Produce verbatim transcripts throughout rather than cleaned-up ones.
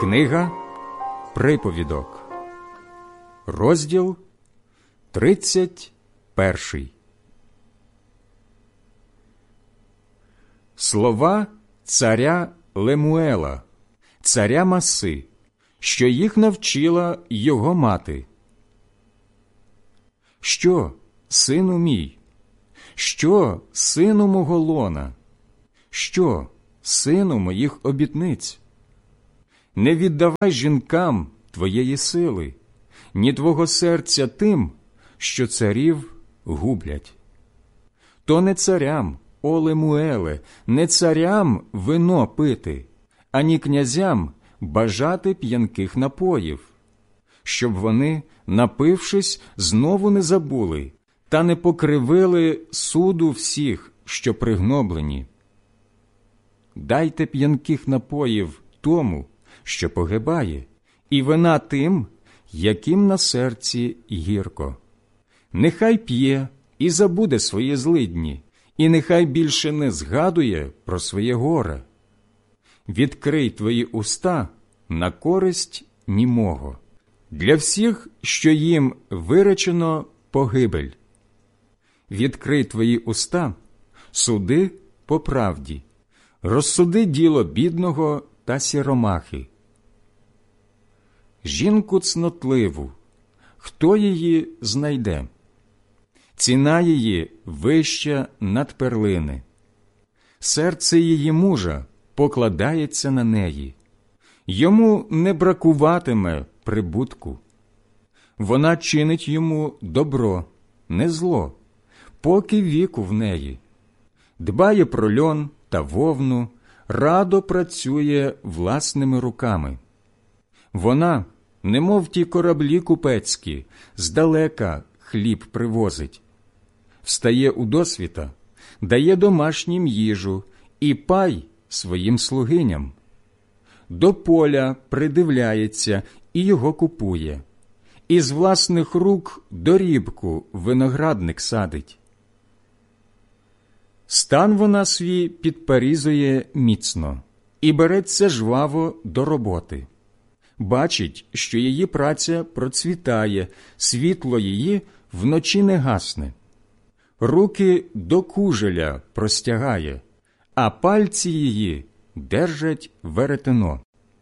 Книга Приповідок, розділ тридцять перший. Слова царя Лемуела, царя Маси, що їх навчила його мати. Що, сину мій? Що, сину мого лона? Що, сину моїх обітниць? Не віддавай жінкам твоєї сили, ні твого серця тим, що царів гублять. То не царям, о Лемуеле, не царям вино пити, ані князям бажати п'янких напоїв, щоб вони, напившись, знову не забули та не покривили суду всіх, що пригноблені. Дайте п'янких напоїв тому, що погибає, і вина тим, яким на серці гірко. Нехай п'є і забуде свої злидні, і нехай більше не згадує про своє горе. Відкрий твої уста на користь німого, для всіх, що їм виречено погибель. Відкрий твої уста, суди по правді, розсуди діло бідного та сіромахи. Жінку цнотливу, хто її знайде? Ціна її вища над перлини. Серце її мужа покладається на неї. Йому не бракуватиме прибутку. Вона чинить йому добро, не зло, поки віку в неї. Дбає про льон та вовну, радо працює власними руками. Вона, немов ті кораблі купецькі, здалека хліб привозить. Встає у досвіта, дає домашнім їжу і пай своїм слугиням. До поля придивляється і його купує. Із власних рук дорібку виноградник садить. Стан вона свій підперізує міцно і береться жваво до роботи. Бачить, що її праця процвітає, світло її вночі не гасне. Руки до кужеля простягає, а пальці її держать веретено.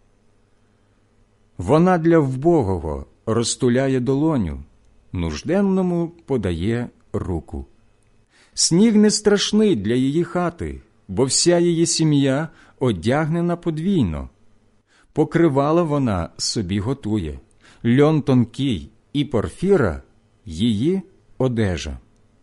Вона для вбогого розтуляє долоню, нужденному подає руку. Сніг не страшний для її хати, бо вся її сім'я одягнена подвійно. Покривала вона собі готує, льон тонкий і порфіра її одежа.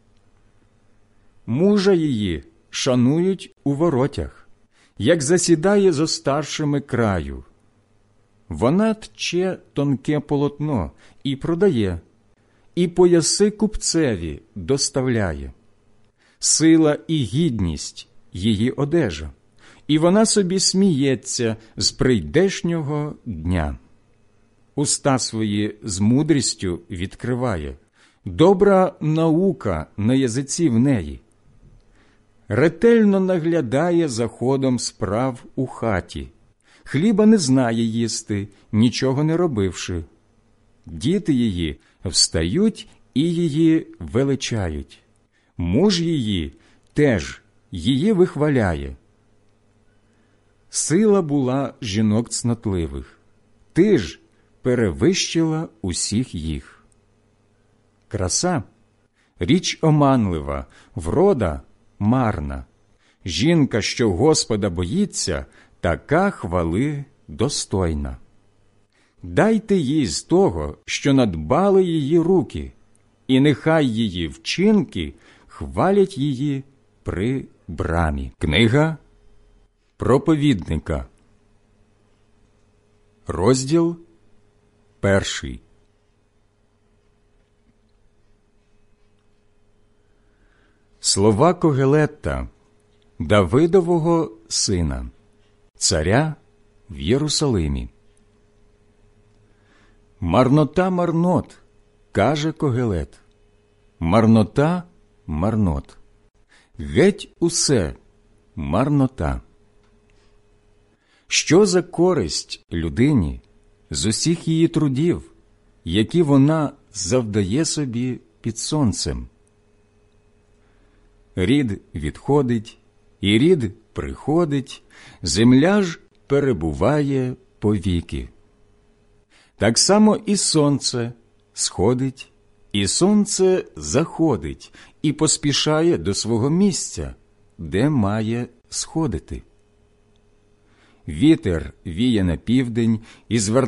Мужа її шанують у воротях, як засідає зо старшими краю. Вона тче тонке полотно і продає, і пояси купцеві доставляє. Сила і гідність її одежа, і вона собі сміється з прийдешнього дня. Уста свої з мудрістю відкриває, добра наука на язиці в неї. Ретельно наглядає за ходом справ у хаті, хліба не знає їсти, нічого не робивши. Діти її встають і її величають. Муж її теж її вихваляє. Сила була жінок цнотливих, ти ж перевищила усіх їх. Краса – річ оманлива, врода – марна. Жінка, що Господа боїться, така хвали достойна. Дайте їй з того, що надбали її руки, і нехай її вчинки хвалять її при брамі. Книга Проповідника, розділ перший. Слова Когелета, Давидового сина, царя в Єрусалимі. Марнота марнот, каже Когелет, марнота марнот, геть усе марнота. Що за користь людині з усіх її трудів, які вона завдає собі під сонцем? Рід відходить, і рід приходить, земля ж перебуває повіки. Так само і сонце сходить, і сонце заходить, і поспішає до свого місця, де має сходити. Вітер віє на південь і звертає